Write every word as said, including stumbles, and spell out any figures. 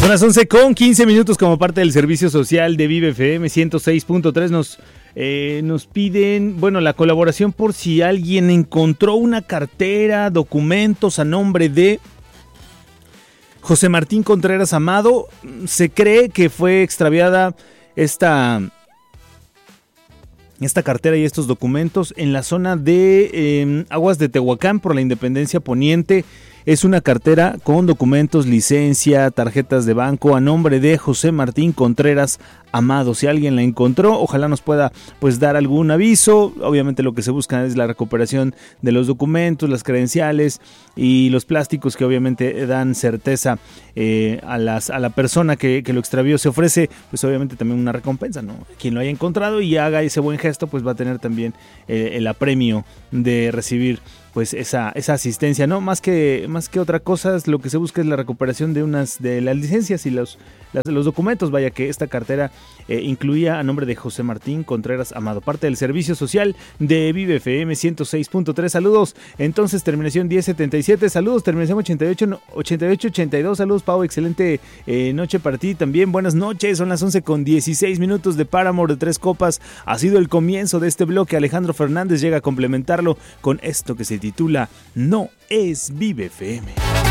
Son las once con quince minutos como parte del servicio social de Vive F M ciento seis punto tres. Nos, eh, nos piden, bueno, la colaboración por si alguien encontró una cartera, documentos a nombre de José Martín Contreras Amado. Se cree que fue extraviada esta, esta cartera y estos documentos en la zona de eh, Aguas de Tehuacán por la Independencia Poniente. Es una cartera con documentos, licencia, tarjetas de banco a nombre de José Martín Contreras Amado. Si alguien la encontró, ojalá nos pueda pues dar algún aviso. Obviamente lo que se busca es la recuperación de los documentos, las credenciales y los plásticos que obviamente dan certeza eh, a, las, a la persona que, que lo extravió. Se ofrece pues obviamente también una recompensa, ¿no? Quien lo haya encontrado y haga ese buen gesto pues va a tener también eh, el apremio de recibir pues esa, esa asistencia, ¿no? Más que, más que otra cosa, lo que se busca es la recuperación de unas de las licencias y los, las, los documentos. Vaya que esta cartera eh, incluía a nombre de José Martín Contreras Amado, parte del servicio social de Vive F M ciento seis punto tres. Saludos, entonces terminación diez setenta y siete, saludos, terminación ochenta y ocho ochenta y dos, saludos Pau, excelente eh, noche para ti también, buenas noches, son las once con dieciséis minutos de Paramore de Tres Copas. Ha sido el comienzo de este bloque. Alejandro Fernández llega a complementarlo con esto que se titula No es Vive F M.